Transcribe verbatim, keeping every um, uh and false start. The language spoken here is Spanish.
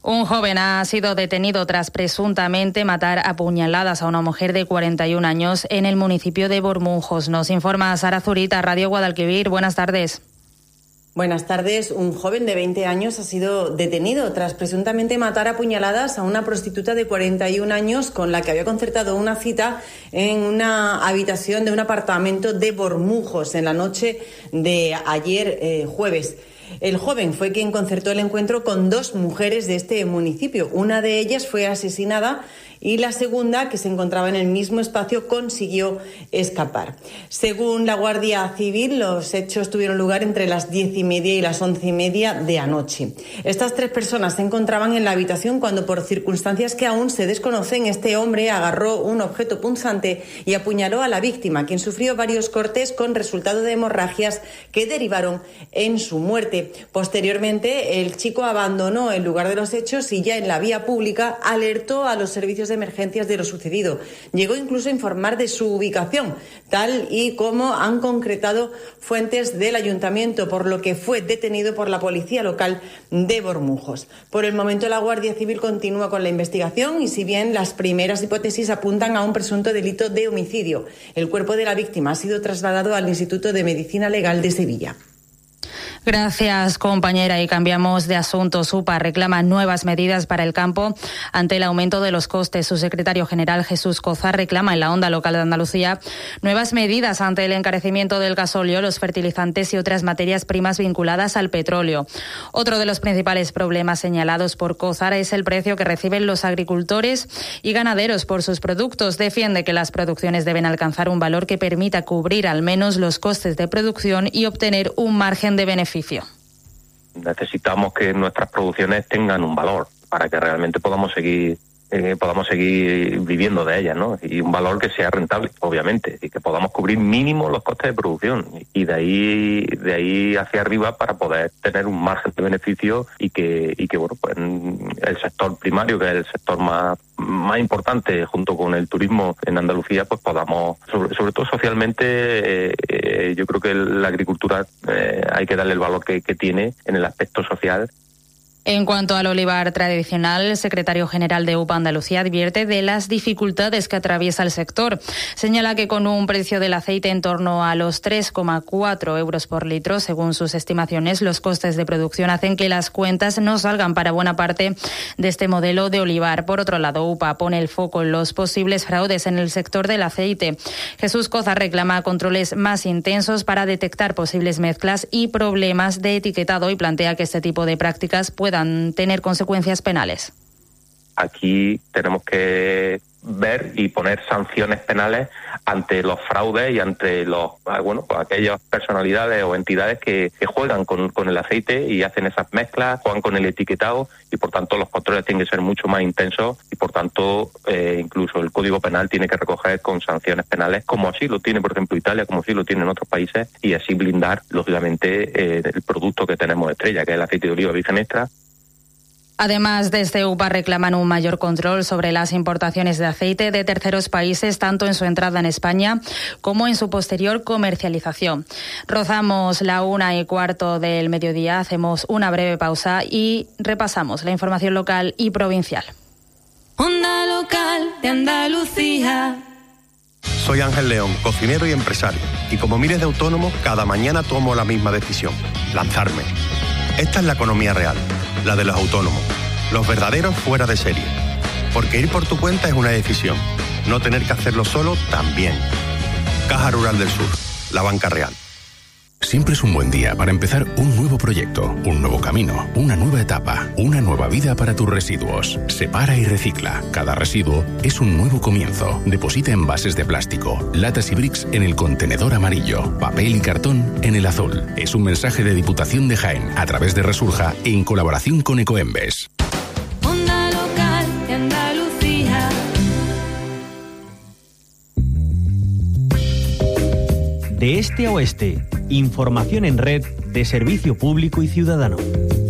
Un joven ha sido detenido tras presuntamente matar a puñaladas a una mujer de cuarenta y un años en el municipio de Bormujos. Nos informa Sara Zurita, Radio Guadalquivir. Buenas tardes. Buenas tardes. Un joven de veinte años ha sido detenido tras presuntamente matar a puñaladas a una prostituta de cuarenta y un años con la que había concertado una cita en una habitación de un apartamento de Bormujos en la noche de ayer eh, jueves. El joven fue quien concertó el encuentro con dos mujeres de este municipio. Una de ellas fue asesinada y la segunda, que se encontraba en el mismo espacio, consiguió escapar. Según la Guardia Civil, los hechos tuvieron lugar entre las diez y media y las once y media de anoche. Estas tres personas se encontraban en la habitación cuando, por circunstancias que aún se desconocen, este hombre agarró un objeto punzante y apuñaló a la víctima, quien sufrió varios cortes con resultado de hemorragias que derivaron en su muerte. Posteriormente, el chico abandonó el lugar de los hechos y ya en la vía pública alertó a los servicios de emergencias de lo sucedido. Llegó incluso a informar de su ubicación, tal y como han concretado fuentes del ayuntamiento, por lo que fue detenido por la policía local de Bormujos. Por el momento, la Guardia Civil continúa con la investigación y, si bien las primeras hipótesis apuntan a un presunto delito de homicidio, el cuerpo de la víctima ha sido trasladado al Instituto de Medicina Legal de Sevilla. Gracias, compañera. Y cambiamos de asunto. SUPA reclama nuevas medidas para el campo ante el aumento de los costes. Su secretario general, Jesús Cozar, reclama en la Onda Local de Andalucía nuevas medidas ante el encarecimiento del gasóleo, los fertilizantes y otras materias primas vinculadas al petróleo. Otro de los principales problemas señalados por Cozar es el precio que reciben los agricultores y ganaderos por sus productos. Defiende que las producciones deben alcanzar un valor que permita cubrir al menos los costes de producción y obtener un margen de beneficio. Necesitamos que nuestras producciones tengan un valor para que realmente podamos seguir eh, podamos seguir viviendo de ellas, ¿no? Y un valor que sea rentable, obviamente, y que podamos cubrir mínimo los costes de producción y de ahí de ahí hacia arriba para poder tener un margen de beneficio y que y que bueno, pues el sector primario, que es el sector más más importante junto con el turismo en Andalucía, pues podamos, sobre, sobre todo socialmente, eh, eh, yo creo que la agricultura eh, hay que darle el valor que, que tiene en el aspecto social. En cuanto al olivar tradicional, el secretario general de U P A Andalucía advierte de las dificultades que atraviesa el sector. Señala que con un precio del aceite en torno a los tres coma cuatro euros por litro, según sus estimaciones, los costes de producción hacen que las cuentas no salgan para buena parte de este modelo de olivar. Por otro lado, U P A pone el foco en los posibles fraudes en el sector del aceite. Jesús Cozar reclama controles más intensos para detectar posibles mezclas y problemas de etiquetado y plantea que este tipo de prácticas puedan tener consecuencias penales. Aquí tenemos que ver y poner sanciones penales ante los fraudes y ante los bueno pues aquellas personalidades o entidades que, que juegan con, con el aceite y hacen esas mezclas, juegan con el etiquetado y por tanto los controles tienen que ser mucho más intensos y por tanto eh, incluso el Código Penal tiene que recoger con sanciones penales, como así lo tiene por ejemplo Italia, como así lo tienen otros países, y así blindar lógicamente eh, el producto que tenemos estrella, que es el aceite de oliva virgen extra. Además, desde U P A reclaman un mayor control sobre las importaciones de aceite de terceros países, tanto en su entrada en España como en su posterior comercialización. Rozamos la una y cuarto del mediodía, hacemos una breve pausa y repasamos la información local y provincial. Onda Local de Andalucía. Soy Ángel León, cocinero y empresario, y como miles de autónomos, cada mañana tomo la misma decisión: lanzarme. Esta es la economía real, la de los autónomos, los verdaderos fuera de serie. Porque ir por tu cuenta es una decisión, no tener que hacerlo solo también. Caja Rural del Sur, la banca real. Siempre es un buen día para empezar un nuevo proyecto, un nuevo camino, una nueva etapa, una nueva vida para tus residuos. Separa y recicla. Cada residuo es un nuevo comienzo. Deposita envases de plástico, latas y bricks en el contenedor amarillo, papel y cartón en el azul. Es un mensaje de Diputación de Jaén a través de Resurja en colaboración con Ecoembes. Onda Local de Andalucía. De este a oeste, información en red de servicio público y ciudadano.